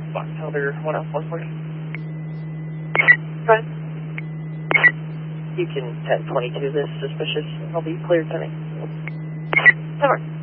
Foxtrot 1 Alpha 140. Go ahead. You can 1022 this suspicious. I'll be cleared tonight. Over.